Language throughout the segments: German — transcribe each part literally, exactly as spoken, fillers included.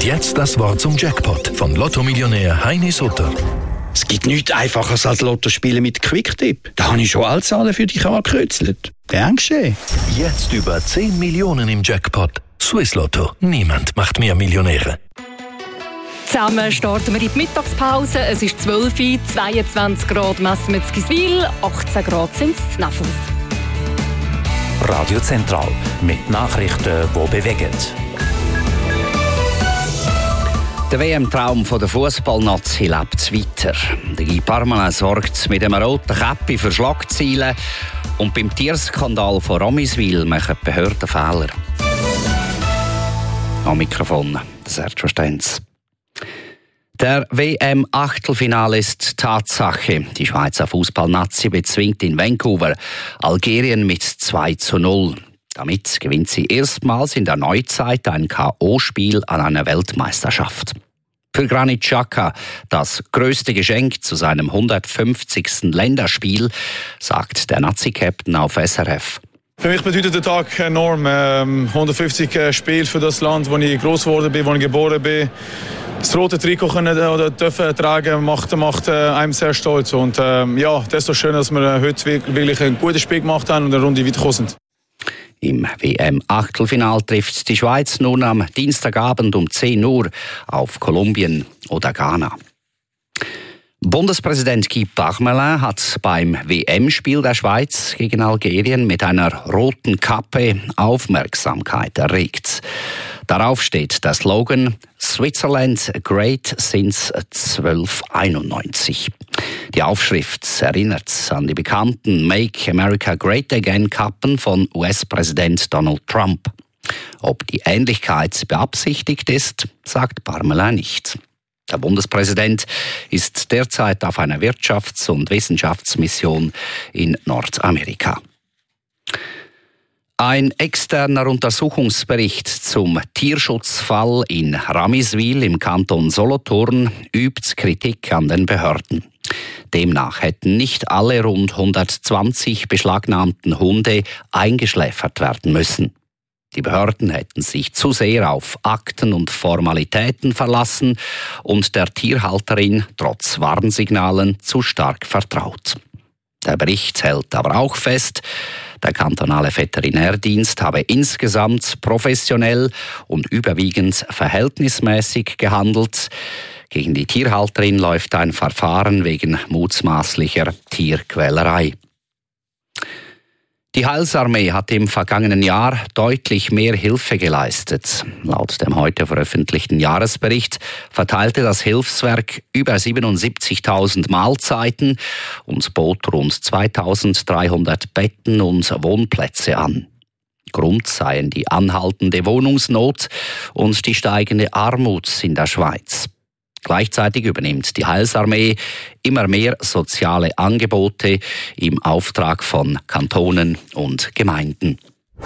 Und jetzt das Wort zum Jackpot von Lotto-Millionär Heini Sutter. Es gibt nichts Einfaches als Lotto spielen mit Quicktip. Da habe ich schon alle Zahlen für dich angekreuzelt. Gern geschehen. Jetzt über zehn Millionen im Jackpot. Swiss Lotto. Niemand macht mehr Millionäre. Zusammen starten wir in die Mittagspause. Es ist zwölf Uhr, zweiundzwanzig Grad messen wir in Giswil, achtzehn Grad sind es in Nafels. Radio Zentral mit Nachrichten, die bewegen. Der W M-Traum der Fußballnazi lebt weiter. Der Guy Parmelin sorgt mit einem roten Käppi für Schlagzeilen und beim Tierskandal von Ramiswil machen die Behörden Fehler. Am Mikrofon Sergio Stenz. Der W M-Achtelfinale ist Tatsache. Die Schweizer Fußballnazi bezwingt in Vancouver Algerien mit zwei zu null. Damit gewinnt sie erstmals in der Neuzeit ein K O-Spiel an einer Weltmeisterschaft. Für Granit Xhaka das grösste Geschenk zu seinem hundertfünfzigsten Länderspiel, sagt der Nazi-Captain auf S R F. Für mich bedeutet der Tag enorm. Ähm, hundertfünfzig äh, Spiele für das Land, wo ich groß geworden bin, wo ich geboren bin. Das rote Trikot können oder dürfen tragen macht, macht äh, einem sehr stolz. Und ähm, ja, desto schöner, dass wir heute wirklich ein gutes Spiel gemacht haben und eine Runde weitergekommen sind. Im W M-Achtelfinal trifft die Schweiz nun am Dienstagabend um zehn Uhr auf Kolumbien oder Ghana. Bundespräsident Guy Parmelin hat beim W M-Spiel der Schweiz gegen Algerien mit einer roten Kappe Aufmerksamkeit erregt. Darauf steht der Slogan «Switzerland great since zwölfhunderteinundneunzig». Die Aufschrift erinnert an die bekannten «Make America Great Again» Kappen von U S-Präsident Donald Trump. Ob die Ähnlichkeit beabsichtigt ist, sagt Parmelin nicht. Der Bundespräsident ist derzeit auf einer Wirtschafts- und Wissenschaftsmission in Nordamerika. Ein externer Untersuchungsbericht zum Tierschutzfall in Ramiswil im Kanton Solothurn übt Kritik an den Behörden. Demnach hätten nicht alle rund hundertzwanzig beschlagnahmten Hunde eingeschläfert werden müssen. Die Behörden hätten sich zu sehr auf Akten und Formalitäten verlassen und der Tierhalterin trotz Warnsignalen zu stark vertraut. Der Bericht hält aber auch fest, der kantonale Veterinärdienst habe insgesamt professionell und überwiegend verhältnismäßig gehandelt. Gegen die Tierhalterin läuft ein Verfahren wegen mutmaßlicher Tierquälerei. Die Heilsarmee hat im vergangenen Jahr deutlich mehr Hilfe geleistet. Laut dem heute veröffentlichten Jahresbericht verteilte das Hilfswerk über siebenundsiebzigtausend Mahlzeiten und bot rund zweitausenddreihundert Betten und Wohnplätze an. Grund seien die anhaltende Wohnungsnot und die steigende Armut in der Schweiz. Gleichzeitig übernimmt die Heilsarmee immer mehr soziale Angebote im Auftrag von Kantonen und Gemeinden.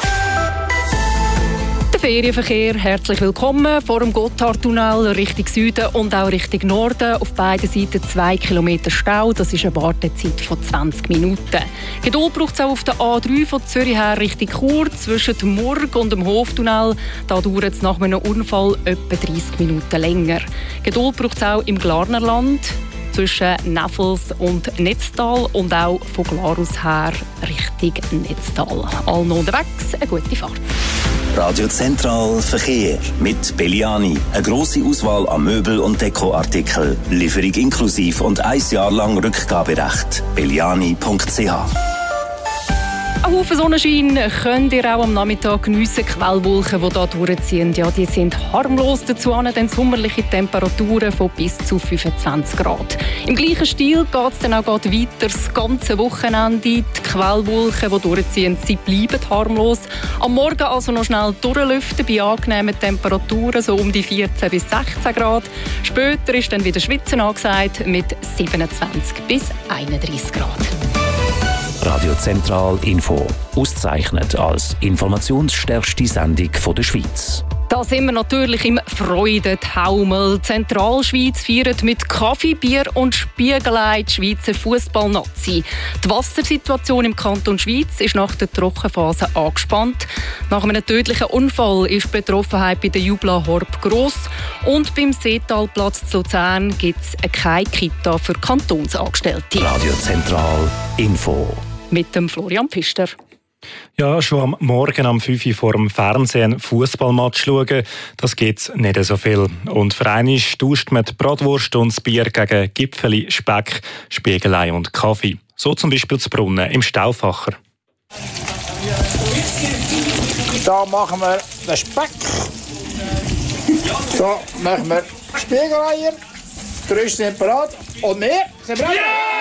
Der Ferienverkehr, herzlich willkommen vor dem Gotthardtunnel Richtung Süden und auch Richtung Norden. Auf beiden Seiten zwei Kilometer Stau, das ist eine Wartezeit von zwanzig Minuten. Geduld braucht es auch auf der A drei von Zürich her Richtung Chur, zwischen dem Murg und dem Hoftunnel. Da dauert es nach einem Unfall etwa dreißig Minuten länger. Geduld braucht es auch im Glarnerland zwischen Nafels und Netztal und auch von Glarus her Richtung Netztal. Allen unterwegs, eine gute Fahrt. Radio Zentral Verkehr mit Belliani. Eine grosse Auswahl an Möbel- und Dekoartikeln. Lieferung inklusiv und ein Jahr lang Rückgaberecht. belliani punkt c h. Ein Haufen Sonnenschein könnt ihr auch am Nachmittag geniessen. Quellwolken, die hier durchziehen, ja, die sind harmlos. Dazu dann sommerliche Temperaturen von bis zu fünfundzwanzig Grad. Im gleichen Stil geht es dann auch weiter das ganze Wochenende. Die Quellwolken, die durchziehen, sie bleiben harmlos. Am Morgen also noch schnell durchlüften bei angenehmen Temperaturen, so um die vierzehn bis sechzehn Grad. Später ist dann wieder Schwitzen angesagt mit siebenundzwanzig bis einunddreißig Grad. Radio Zentral Info. Ausgezeichnet als informationsstärkste Sendung der Schweiz. Da sind wir natürlich im Freudentaumel. Zentralschweiz feiert mit Kaffee, Bier und Spiegelei die Schweizer Fußballnazi. Die Wassersituation im Kanton Schweiz ist nach der Trockenphase angespannt. Nach einem tödlichen Unfall ist die Betroffenheit bei der Jubla Horb gross. Und beim Seetalplatz zu Luzern gibt es keine Kita für Kantonsangestellte. Radio Zentral Info. Mit dem Florian Pfister. Ja, schon am Morgen am fünf Uhr vor dem Fernsehen einen Fußballmatch schauen, das gibt nicht so viel. Und für einmal tauscht man die Bratwurst und das Bier gegen Gipfeli, Speck, Spiegelei und Kaffee. So zum Beispiel das Brunnen im Stauffacher. Da machen wir den Speck. So machen wir Spiegeleier. Die Rüste sind bereit. Und wir sind bereit.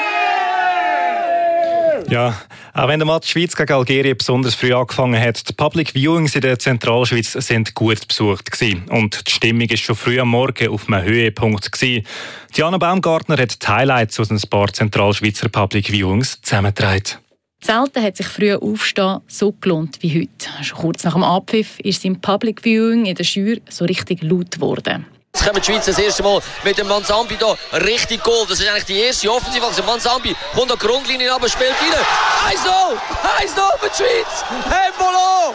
Ja, auch wenn der Match Schweiz gegen Algerien besonders früh angefangen hat, die Public Viewings in der Zentralschweiz sind gut besucht gewesen. Und die Stimmung war schon früh am Morgen auf einem Höhepunkt gewesen. Diana Baumgartner hat die Highlights aus ein paar Zentralschweizer Public Viewings zusammengetragen. Selten hat sich früher Aufstehen so gelohnt wie heute. Schon kurz nach dem Abpfiff ist es im Public Viewing in der Schür so richtig laut geworden. Jetzt kommen die Schweizer das erste Mal mit dem Manzambi hier richtig Goal. Das ist eigentlich die erste Offensivaktion. Manzambi kommt an die Grundlinie ab und spielt rein. eins null! eins null für die Schweiz! Embolo!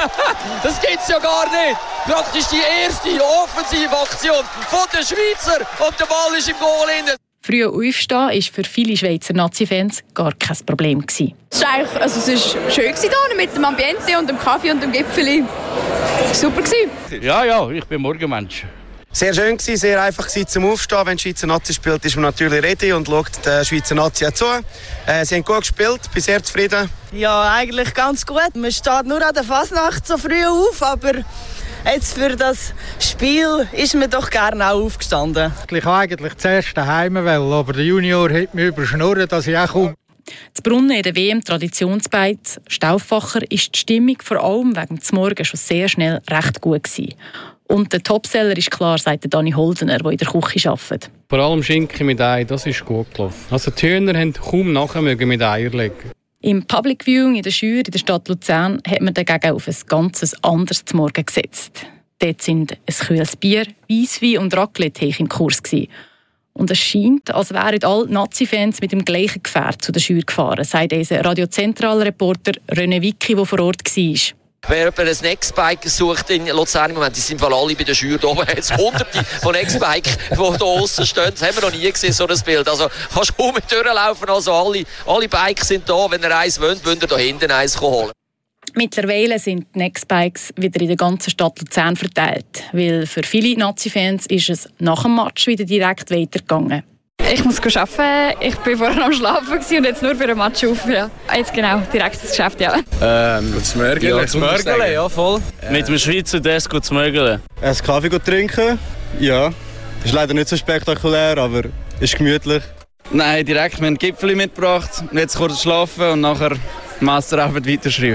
Das gibt's ja gar nicht! Praktisch die erste Offensivaktion von den Schweizer und der Ball ist im Goal drin. Früh aufstehen war für viele Schweizer Nazi-Fans gar kein Problem. Es war eigentlich, also es war schön hier mit dem Ambiente und dem Kaffee und dem Gipfeli. Super. Ja, ja, ich bin Morgenmensch. Sehr schön gewesen, sehr einfach gewesen zum Aufstehen. Wenn die Schweizer Nazi spielt, ist man natürlich ready und schaut der Schweizer Nazi zu. Äh, sie haben gut gespielt, bin sehr zufrieden. Ja, eigentlich ganz gut. Man steht nur an der Fasnacht so früh auf, aber jetzt für das Spiel ist man doch gerne auch aufgestanden. Ich wollte eigentlich zuerst daheim, aber der Junior hat mich überschnurrt, dass ich auch komme. Das Brunnen in der W M-Traditionsbeiz Stauffacher ist die Stimmung vor allem wegen des Morgens schon sehr schnell recht gut gewesen. Und der Topseller ist klar, sagt Dani Holdener, der in der Küche arbeitet. Vor allem Schinken mit Ei, das ist gut gelaufen. Also die Hühner haben kaum nachher mit Eier legen. Im Public Viewing in der Schür in der Stadt Luzern hat man dagegen auf ein ganz anderes Morgen gesetzt. Dort sind ein kühles Bier, Weisswein und Raclette im Kurs gewesen. Und es scheint, als wären alle Nazi-Fans mit dem gleichen Gefährt zu der Schür gefahren, sagt unser Radio-Zentral-Reporter René Wicki, der vor Ort war. Wer jemand ein Nextbike sucht in Luzern im Moment, die sind alle bei der Schür da oben. Jetzt hunderte von Nextbike, die hier aussen stehen. Das haben wir noch nie gesehen, so ein Bild. Also kannst du kaum mit durchlaufen. Also alle, alle Bikes sind da. Wenn ihr eins wollt, könnt ihr da hinten eins holen. Mittlerweile sind die Nextbikes wieder in der ganzen Stadt Luzern verteilt. Weil für viele Nazi-Fans ist es nach dem Match wieder direkt weitergegangen. Ich muss arbeiten. Ich war vorher am Schlafen und jetzt nur für einen Match auf. Ja. Jetzt genau, direkt ins Geschäft, ja. Ähm, das Mörgele. Ja, das Mörgele, ja, voll. Äh. Mit dem Schweizer Desk zu Mörgele. Einen Kaffee trinken, ja. Ist leider nicht so spektakulär, aber ist gemütlich. Nein, direkt, wir haben Gipfeli mitgebracht. Jetzt kurz schlafen und nachher Masterarbeit weiterschreiben.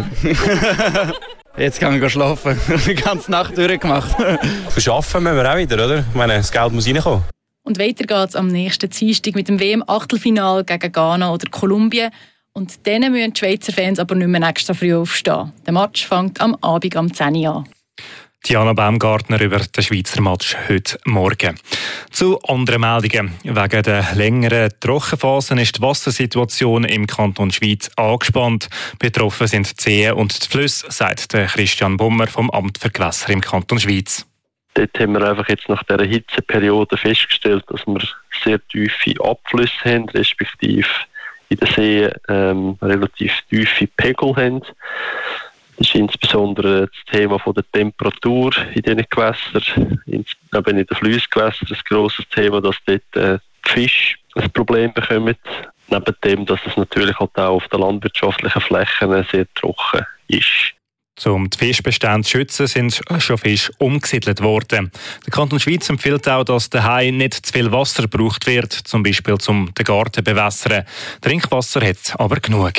Jetzt kann ich schlafen. Die ganze Nacht durchgemacht. Für Arbeiten müssen wir auch wieder, oder? Ich meine, das Geld muss reinkommen. Und weiter geht es am nächsten Dienstag mit dem W M-Achtelfinal gegen Ghana oder Kolumbien. Und dann müssen die Schweizer Fans aber nicht mehr extra früh aufstehen. Der Match fängt am Abend um zehn Uhr an. Diana Baumgartner über den Schweizer Match heute Morgen. Zu anderen Meldungen. Wegen der längeren Trockenphasen ist die Wassersituation im Kanton Schweiz angespannt. Betroffen sind die Seen und die Flüsse, sagt Christian Bummer vom Amt für Gewässer im Kanton Schweiz. Dort haben wir einfach jetzt nach dieser Hitzeperiode festgestellt, dass wir sehr tiefe Abflüsse haben, respektive in den Seen ähm, relativ tiefe Pegel haben. Das ist insbesondere das Thema von der Temperatur in diesen Gewässern, eben in den Flussgewässern ein grosses Thema, dass dort äh, die Fische ein Problem bekommen. Neben dem, dass es natürlich halt auch auf den landwirtschaftlichen Flächen sehr trocken ist. Um die Fischbestände zu schützen, sind schon Fische umgesiedelt worden. Der Kanton Schweiz empfiehlt auch, dass daheim nicht zu viel Wasser gebraucht wird, zum Beispiel um den Garten zu bewässern. Trinkwasser hat es aber genug.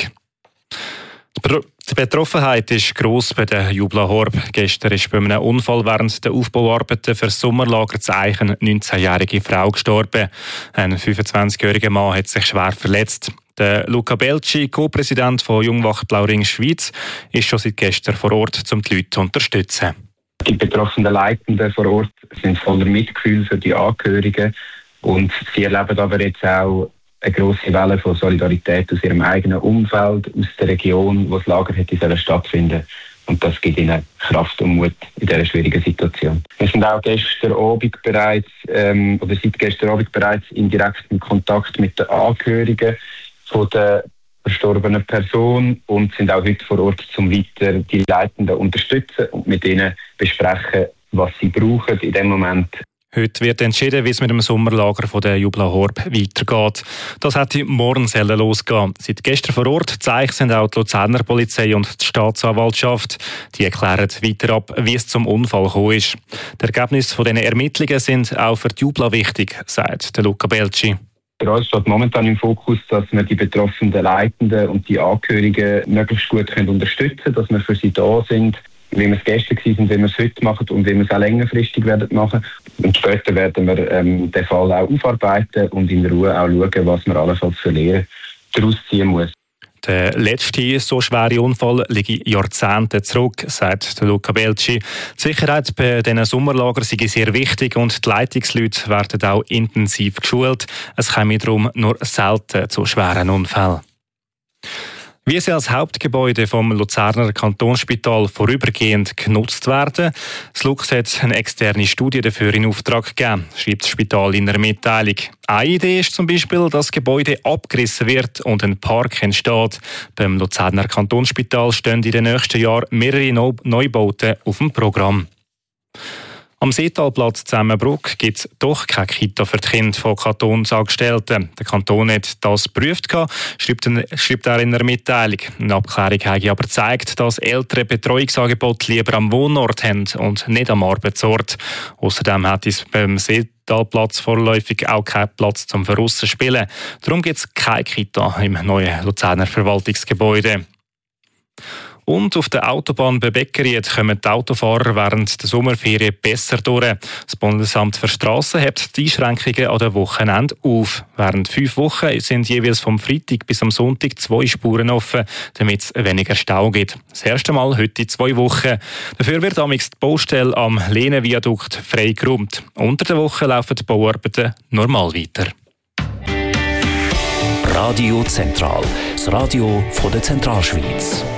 Die Betroffenheit ist gross bei der Jubla Horb. Gestern ist bei einem Unfall während der Aufbauarbeiten für das Sommerlager zu Eichen eine neunzehnjährige Frau gestorben. Ein fünfundzwanzigjähriger Mann hat sich schwer verletzt. Der Luca Belci, Co-Präsident von Jungwacht Blauring Schweiz, ist schon seit gestern vor Ort, um die Leute zu unterstützen. Die betroffenen Leitenden vor Ort sind voller Mitgefühl für die Angehörigen und sie erleben aber jetzt auch eine grosse Welle von Solidarität aus ihrem eigenen Umfeld, aus der Region, wo das Lager hätte stattfinden. Und das gibt ihnen Kraft und Mut in dieser schwierigen Situation. Wir sind auch gestern Abend bereits, ähm, oder seit gestern Abend bereits in direktem Kontakt mit den Angehörigen von der verstorbenen Person und sind auch heute vor Ort, um weiter die Leitenden zu unterstützen und mit ihnen besprechen, was sie brauchen in dem Moment. Heute wird entschieden, wie es mit dem Sommerlager von der Jubla Horb weitergeht. Das hätte morgen losgehen. Seit gestern vor Ort zeigen sind auch die Luzerner Polizei und die Staatsanwaltschaft. Die erklären weiter ab, wie es zum Unfall gekommen ist. Die Ergebnisse von diesen Ermittlungen sind auch für die Jubla wichtig, sagt der Luca Belci. Für uns steht momentan im Fokus, dass wir die betroffenen Leitenden und die Angehörigen möglichst gut können unterstützen können, dass wir für sie da sind, wie wir es gestern waren, wie wir es heute machen und wie wir es auch längerfristig werden machen. Und später werden wir ähm, den Fall auch aufarbeiten und in Ruhe auch schauen, was man allenfalls für Lehren daraus ziehen muss. Der letzte so schwere Unfall liegt Jahrzehnte zurück, sagt Luca Belci. Die Sicherheit bei diesen Sommerlagern sei sehr wichtig und die Leitungsleute werden auch intensiv geschult. Es käme darum nur selten zu schweren Unfällen. Wie sie als Hauptgebäude vom Luzerner Kantonsspital vorübergehend genutzt werden, das Lux hat eine externe Studie dafür in Auftrag gegeben, schreibt das Spital in einer Mitteilung. Eine Idee ist zum Beispiel, dass das Gebäude abgerissen wird und ein Park entsteht. Beim Luzerner Kantonsspital stehen in den nächsten Jahren mehrere Neubauten auf dem Programm. Am Seetalplatz Zusammenbruck gibt es doch keine Kita für die Kinder von Kantonsangestellten. Der Kanton hat das geprüft, schreibt, schreibt er in einer Mitteilung. Eine Abklärung habe aber gezeigt, dass Eltern Betreuungsangebote lieber am Wohnort haben und nicht am Arbeitsort. Außerdem hat es beim Seetalplatz vorläufig auch keinen Platz zum Verrussen spielen. Darum gibt es keine Kita im neuen Luzerner Verwaltungsgebäude. Und auf der Autobahn bei Beckeried kommen die Autofahrer während der Sommerferien besser durch. Das Bundesamt für Strassen hebt die Einschränkungen an den Wochenenden auf. Während fünf Wochen sind jeweils vom Freitag bis am Sonntag zwei Spuren offen, damit es weniger Stau gibt. Das erste Mal heute in zwei Wochen. Dafür wird amigs die Baustelle am Lehnen-Viadukt freigeräumt. Unter der Woche laufen die Bauarbeiten normal weiter. Radio Zentral, das Radio von der Zentralschweiz.